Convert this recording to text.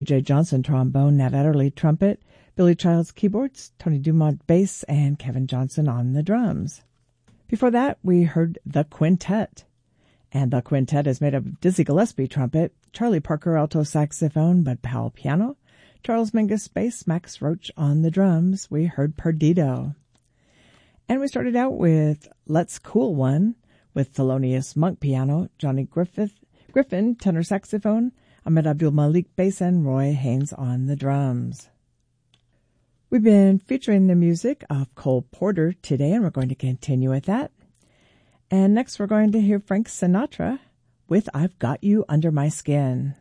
Jay Johnson trombone, Nat Adderley trumpet, Billy Childs keyboards, Tony Dumont bass, and Kevin Johnson on the drums. Before that, we heard The Quintet. And The Quintet is made up of Dizzy Gillespie trumpet, Charlie Parker alto saxophone, Bud Powell piano, Charles Mingus bass, Max Roach on the drums. We heard Perdido. And we started out with Let's Cool One with Thelonious Monk piano, Johnny Griffin tenor saxophone, Ahmed Abdul Malik bass, and Roy Haynes on the drums. We've been featuring the music of Cole Porter today, and we're going to continue with that. And next we're going to hear Frank Sinatra with I've Got You Under My Skin.